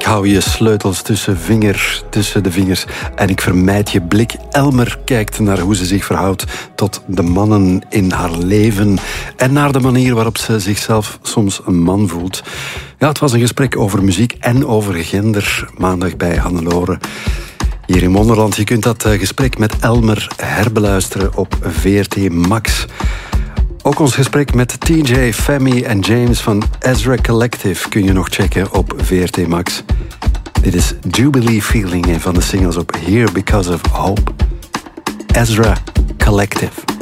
hou je sleutels tussen de vingers en ik vermijd je blik. Elmer kijkt naar hoe ze zich verhoudt tot de mannen in haar leven en naar de manier waarop ze zichzelf soms een man voelt. Ja, het was een gesprek over muziek en over gender, maandag bij Hannelore. Hier in Wonderland. Je kunt dat gesprek met Elmer herbeluisteren op VRT Max. Ook ons gesprek met TJ, Femi en James van Ezra Collective kun je nog checken op VRT Max. Dit is Jubilee Feeling, een van de singles op Here Because of Hope. Ezra Collective.